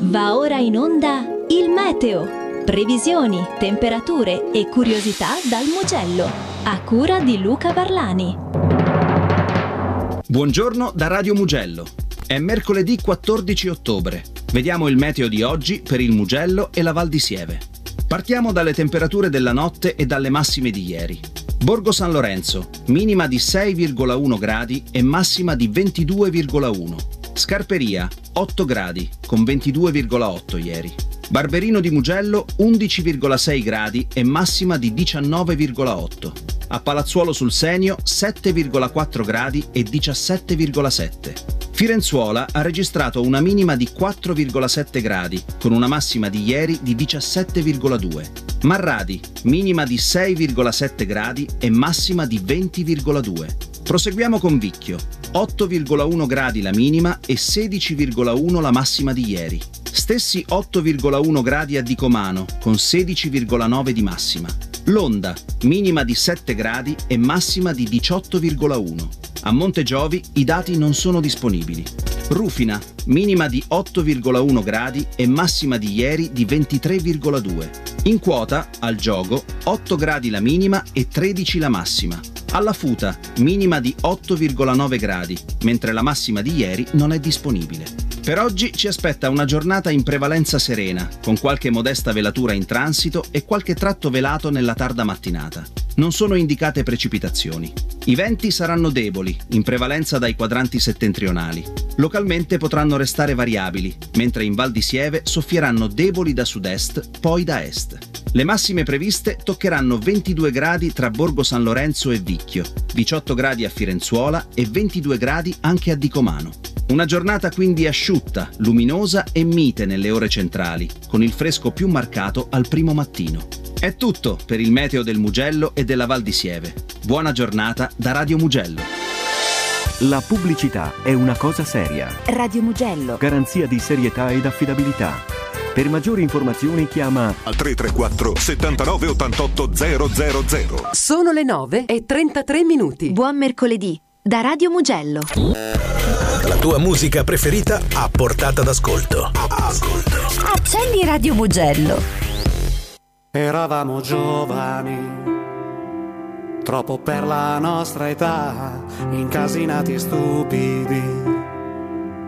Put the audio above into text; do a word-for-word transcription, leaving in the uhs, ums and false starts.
Va ora in onda il meteo. Previsioni, temperature e curiosità dal Mugello. A cura di Luca Barlani. Buongiorno da Radio Mugello. È mercoledì quattordici ottobre. Vediamo il meteo di oggi per il Mugello e la Val di Sieve. Partiamo dalle temperature della notte e dalle massime di ieri. Borgo San Lorenzo, minima di sei virgola uno gradi e massima di ventidue virgola uno. Scarperia, otto gradi, con ventidue virgola otto ieri. Barberino di Mugello, undici virgola sei gradi e massima di diciannove virgola otto. A Palazzuolo sul Senio, sette virgola quattro gradi e diciassette virgola sette. Firenzuola ha registrato una minima di quattro virgola sette gradi, con una massima di ieri di diciassette virgola due. Marradi, minima di sei virgola sette gradi e massima di venti virgola due. Proseguiamo con Vicchio, otto virgola uno gradi la minima e sedici virgola uno la massima di ieri. Stessi otto virgola uno gradi a Dicomano, con sedici virgola nove di massima. Londa, minima di sette gradi e massima di diciotto virgola uno. A Montegiovi i dati non sono disponibili. Rufina, minima di otto virgola uno gradi e massima di ieri di ventitré virgola due. In quota, al Giogo, otto gradi la minima e tredici la massima. Alla Futa, minima di otto virgola nove gradi, mentre la massima di ieri non è disponibile. Per oggi ci aspetta una giornata in prevalenza serena, con qualche modesta velatura in transito e qualche tratto velato nella tarda mattinata. Non sono indicate precipitazioni. I venti saranno deboli, in prevalenza dai quadranti settentrionali. Localmente potranno restare variabili, mentre in Val di Sieve soffieranno deboli da sud-est, poi da est. Le massime previste toccheranno ventidue gradi tra Borgo San Lorenzo e Vicchio, diciotto gradi a Firenzuola e ventidue gradi anche a Dicomano. Una giornata quindi asciutta, luminosa e mite nelle ore centrali, con il fresco più marcato al primo mattino. È tutto per il meteo del Mugello e della Val di Sieve. Buona giornata da Radio Mugello. La pubblicità è una cosa seria. Radio Mugello. Garanzia di serietà ed affidabilità. Per maggiori informazioni chiama al tre tre quattro settantanove ottantotto zero zero zero. Sono le nove e trentatré minuti. Buon mercoledì da Radio Mugello. La tua musica preferita a portata d'ascolto. Ascolto. Accendi Radio Mugello. Eravamo giovani, troppo per la nostra età, incasinati e stupidi,